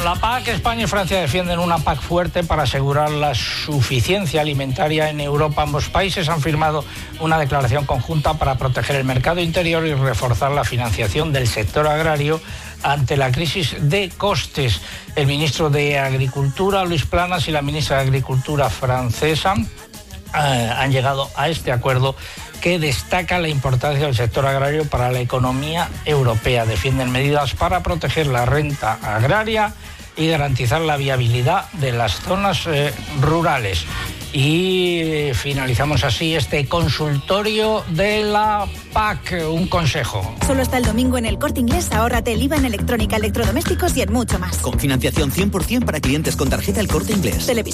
La PAC, España y Francia defienden una PAC fuerte para asegurar la suficiencia alimentaria en Europa. Ambos países han firmado una declaración conjunta para proteger el mercado interior y reforzar la financiación del sector agrario ante la crisis de costes. El ministro de Agricultura, Luis Planas, y la ministra de Agricultura francesa han llegado a este acuerdo que destaca la importancia del sector agrario para la economía europea. Defienden medidas para proteger la renta agraria y garantizar la viabilidad de las zonas rurales. Y finalizamos así este consultorio de la PAC. Un consejo. Solo hasta el domingo en El Corte Inglés, ahórrate el IVA en electrónica, electrodomésticos y en mucho más. Con financiación 100% para clientes con tarjeta El Corte Inglés.